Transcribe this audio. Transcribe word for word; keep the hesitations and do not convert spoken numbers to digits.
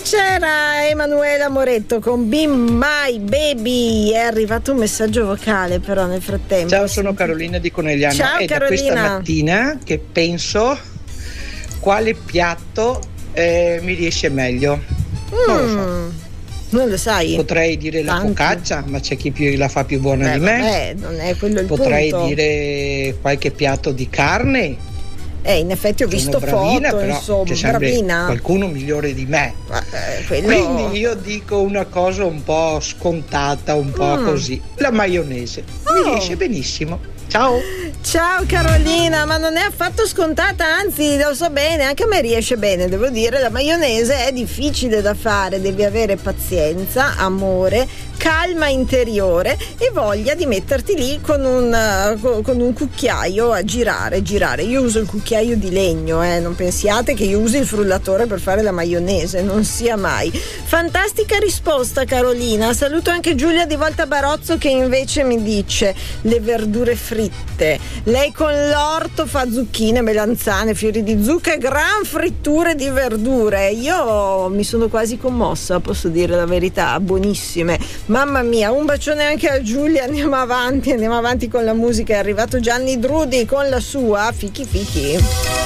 C'era Emanuela Moretto con Be My Baby. È arrivato un messaggio vocale però nel frattempo. Ciao, sono Carolina di Conegliano. Ciao, è Carolina. Da questa mattina che penso quale piatto eh, mi riesce meglio. Mm, non lo so. Non lo sai? Potrei dire la Tanti. focaccia, ma c'è chi più la fa più buona Beh, di me. vabbè, non è quello il Potrei punto. dire qualche piatto di carne. Eh, in effetti ho visto Sono bravina, foto, però insomma, c'è sempre bravina. qualcuno migliore di me. Eh, quello... Quindi io dico una cosa un po' scontata, un po' Mm. così. La maionese Oh. mi riesce benissimo. Ciao. Ciao Carolina, ma non è affatto scontata, anzi lo so bene, anche a me riesce bene, devo dire. La maionese è difficile da fare, devi avere pazienza, amore, calma interiore e voglia di metterti lì con un, uh, con un cucchiaio a girare, girare. Io uso il cucchiaio di legno, eh, non pensiate che io usi il frullatore per fare la maionese, non sia mai. Fantastica risposta Carolina, saluto anche Giulia di Volta Barozzo che invece mi dice le verdure fritte. Lei con l'orto fa zucchine, melanzane, fiori di zucca e gran fritture di verdure. Io mi sono quasi commossa, posso dire la verità, buonissime. Mamma mia, un bacione anche a Giulia, andiamo avanti, andiamo avanti con la musica. È arrivato Gianni Drudi con la sua Fichi Fichi.